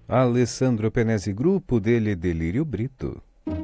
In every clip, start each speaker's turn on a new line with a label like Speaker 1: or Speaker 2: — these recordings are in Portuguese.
Speaker 1: Alessandro Penesi Grupo, dele Delírio Brito.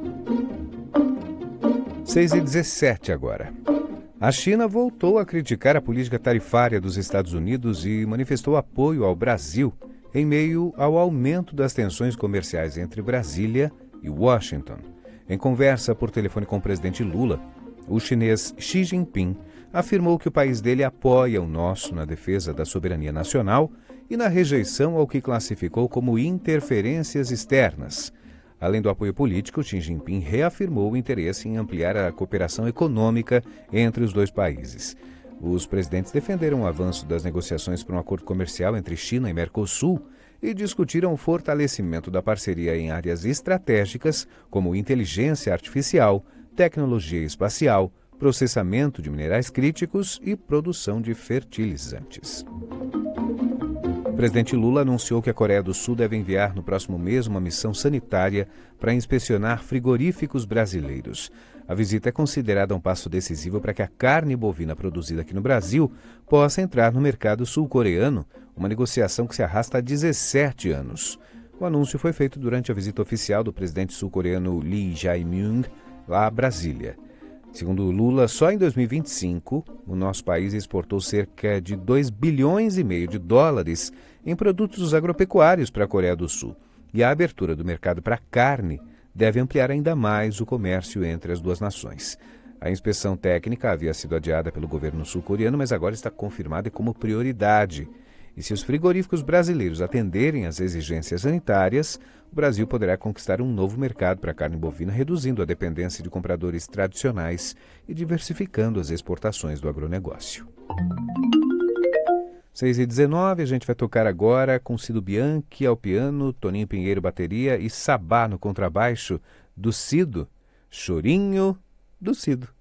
Speaker 1: 6h17 agora. A China voltou a criticar a política tarifária dos Estados Unidos e manifestou apoio ao Brasil em meio ao aumento das tensões comerciais entre Brasília e Washington. Em conversa por telefone com o presidente Lula, o chinês Xi Jinping afirmou que o país dele apoia o nosso na defesa da soberania nacional e na rejeição ao que classificou como interferências externas. Além do apoio político, Xi Jinping reafirmou o interesse em ampliar a cooperação econômica entre os dois países. Os presidentes defenderam o avanço das negociações para um acordo comercial entre China e Mercosul e discutiram o fortalecimento da parceria em áreas estratégicas como inteligência artificial, tecnologia espacial, processamento de minerais críticos e produção de fertilizantes. O presidente Lula anunciou que a Coreia do Sul deve enviar no próximo mês uma missão sanitária para inspecionar frigoríficos brasileiros. A visita é considerada um passo decisivo para que a carne bovina produzida aqui no Brasil possa entrar no mercado sul-coreano, uma negociação que se arrasta há 17 anos. O anúncio foi feito durante a visita oficial do presidente sul-coreano Lee Jae-myung lá a Brasília. Segundo Lula, só em 2025, o nosso país exportou cerca de 2,5 bilhões de dólares em produtos agropecuários para a Coreia do Sul. E a abertura do mercado para carne deve ampliar ainda mais o comércio entre as duas nações. A inspeção técnica havia sido adiada pelo governo sul-coreano, mas agora está confirmada como prioridade. E se os frigoríficos brasileiros atenderem às exigências sanitárias, o Brasil poderá conquistar um novo mercado para a carne bovina, reduzindo a dependência de compradores tradicionais e diversificando as exportações do agronegócio. 6h19, a gente vai tocar agora com Cido Bianchi ao piano, Toninho Pinheiro bateria e Sabá no contrabaixo, do Cido, Chorinho do Cido.